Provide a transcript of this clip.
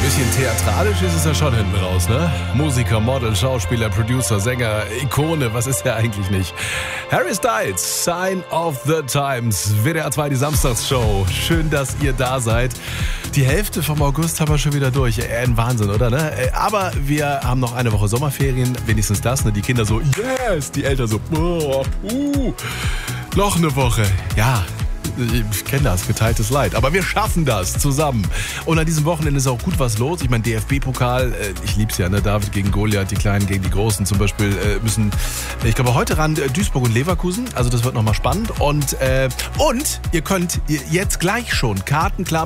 bisschen theatralisch ist es ja schon hinten raus, ne? Musiker, Model, Schauspieler, Producer, Sänger, Ikone, was ist er eigentlich nicht? Harry Styles, Sign of the Times, WDR 2, die Samstagsshow. Schön, dass ihr da seid. Die Hälfte vom August haben wir schon wieder durch. Ein Wahnsinn, oder? Ne? Aber wir haben noch eine Woche Sommerferien, wenigstens das. Ne? Die Kinder so, yes, die Eltern so, noch eine Woche. Ja, ich kenne das, geteiltes Leid. Aber wir schaffen das zusammen. Und an diesem Wochenende ist auch gut was los. Ich meine, DFB-Pokal, ich lieb's ja, ne? David gegen Goliath, die Kleinen gegen die Großen zum Beispiel müssen, ich glaube, heute ran Duisburg und Leverkusen. Also das wird nochmal spannend. Und ihr könnt jetzt gleich schon Karten klar